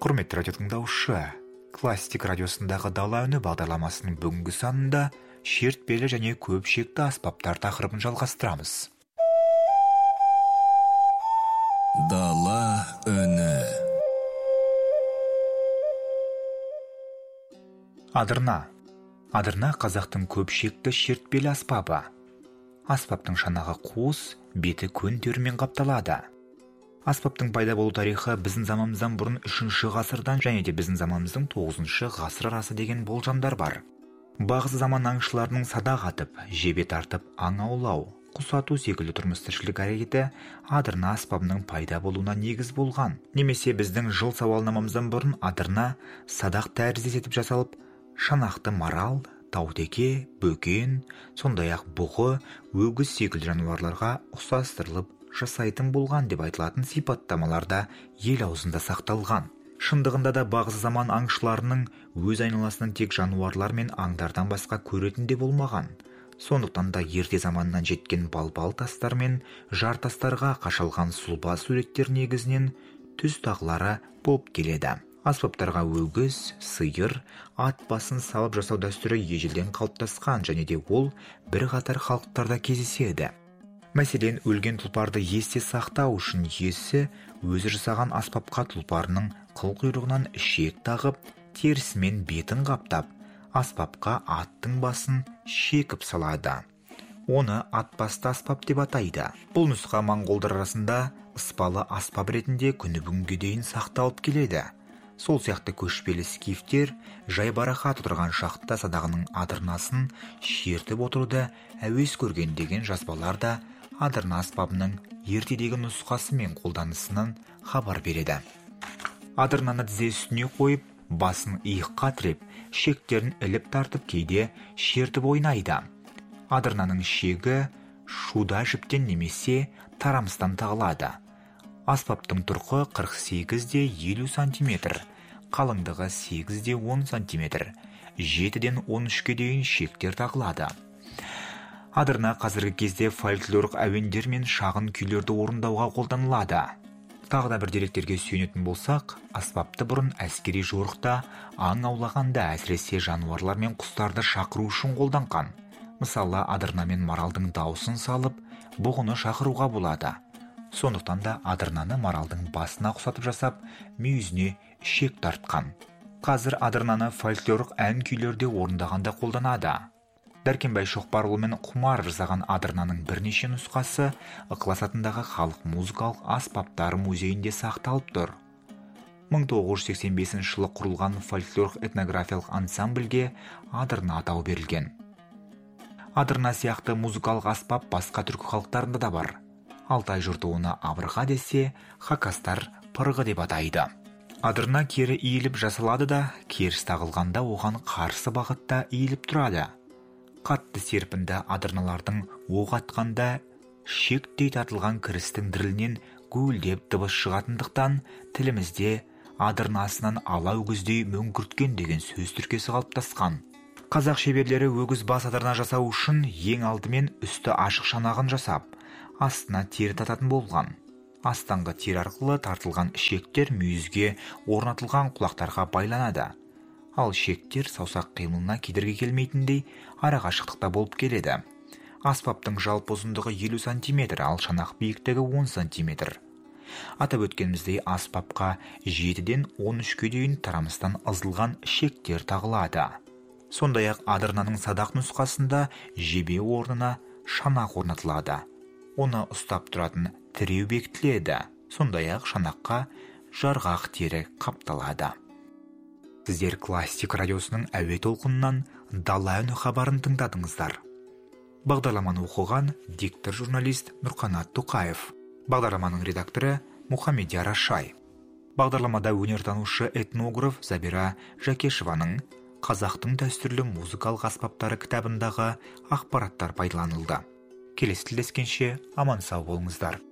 Құрметті радио тыңдаушы, классик радиосындағы дала үні бағдарламасының бүгінгі санында шертпелі және көпшекті аспаптар тақырыбын жалғастырамыз. Дала үні. Адырна. Адырна қазақтың көпшекті шертпелі аспабы. Аспаптың шанағы қуыс, беті көн терімен қапталады. Аспаптың пайда болу тарихы біздің заманымыздан бұрын 3-ші ғасырдан және де біздің заманымыздың 9-шы ғасыр арасы деген болжамдар бар. Бағзы заман аңшыларының садақ атып, жебе тартып, аң аулау, құс ату секілді тұрмыс-тіршілік әрекеті адырна аспабының пайда болуына негіз болған. Немесе біздің жыл сауалнамамыздан бұрын адырна садақ тәріздес етіп жасалып, шанақты марал, таутеке, бөкен, сондай-ақ бұғы, өгіз секілді жануарларға ұқсастырылып жасайтын болған деп айтылатын сипаттамаларда ел аузында сақталған. Шындығында да бағзы заман аңшыларының өз айналасынан тек жануарлар мен аңдардан басқа көретін де болмаған. Сондықтан да ерте заманнан жеткен балбал тастар мен жар тастарға қашалған сұлба суреттер негізінен түс тағылары болып келеді. Аспаптарға өгіз, сиыр, ат басын салып жасау дәстүрі ежелден қалыптасқан және де ол бірқатар халықтарда кездеседі. Мәселен, өлген тұлпарды есте сақтау үшін иесі өзі жасаған аспапқа тұлпарының қыл-құйрығынан ішек тағып, терісімен бетін қаптап, аспапқа аттың басын шекіп салады. Оны атбасты аспап деп атайды. Бұл нұсқа моңғолдар арасында ыспалы аспап ретінде күні бүгінге дейін сақталып келеді. Сол сияқты көшпелі скифтер жайбарақат отырған шақта садағының адырнасын шертіп отыруды әуес көрген деген жазбалар да адырна аспабының ертедегі нұсқасы мен қолданысынан хабар береді. Адырнаны тізе үстіне қойып, басын иыққа тіреп, шектерін іліп тартып кейде шертіп ойнайды. Адырнаның шегі шуда жіптен немесе тарамыстан тағылады. Аспаптың тұрқы 48-50 см, қалыңдығы 8-10 см, 7-ден 13-ке дейін шектер тағылады. Адырна қазіргі кезде фольклорлық әуендер мен шағын күйлерді орындауға қолданылады. Тағы да бір деректерге сүйенетін болсақ, аспапты бұрын әскери жорықта аң аулағанда әсіресе жануарлар мен құстарды шақыру үшін қолданған. Мысалы, адырна мен маралдың дауысын салып, бұғыны шақыруға болады. Сондықтан да адырнаны маралдың басына ұқсатып жасап, мүйізіне шек тартқан. Қазір адырнаны фольклорлық ән күйлерде орындағанда қолданады. Дәркембай Шоқпарұлы мен Құмар жасаған адырнаның бірнеше нұсқасы Ықылас атындағы халық музыкалық аспаптар музейінде сақталып тұр. 1985 жылы құрылған фольклорлық этнографиялық ансамбльге адырна атау берілген. Адырна сияқты музыкалық аспап басқа түркі халықтарында да бар. Алтай жұрты оны абырға десе, хакастар пырғы деп атайды. Адырна кері иіліп жасалады да, керіс тағылғанда оған қарсы бағытта иіліп тұрады. Қатты серпінді адырналардың оқ атқанда шектей тартылған кірістің дірілінен гуілдеп дыбыс шығатындықтан тілімізде адырнасынан ала өгіздей мөңгүрткен деген сөз тіркесі қалыптасқан. Қазақ шеберлері өгіз бас адырна жасау үшін ең алдымен үсті ашық шанағын жасап, астына тері тататын болған. Астаңғы тері арқылы тартылған шектер мүйізге орнатылған құлақтарға байланады. Ал шектер саусақ қимылына кедергі келмейтіндей арақашықтықта болып келеді. Аспаптың жалпы ұзындығы 50 см, ал шанақ биіктігі 10 см. Атап өткеніміздей аспапқа 7-ден 13-ке дейін тарамыстан ызылған шектер тағылады. Сондай-ақ адырнаның садақ нұсқасында жебе орнына шанақ орнатылады. Оны ұстап тұратын тіреу бекітіледі. Сондай-ақ шанаққа жарғақ тері қапталады. Сіздер классик радиосының әуе толқынынан дала үні хабарын тыңдадыңыздар. Бағдарламаны оқыған диктор журналист Нұрқанат Тоқаев. Бағдарламаның редакторы Мұхамедияр Ашай. Бағдарламада өнертанушы этнограф Забира Жакешеваның қазақтың дәстүрлі музыкалық аспаптары кітабындағы ақпараттар пайдаланылды. Келесі тілдескенше аман сау болыңыздар.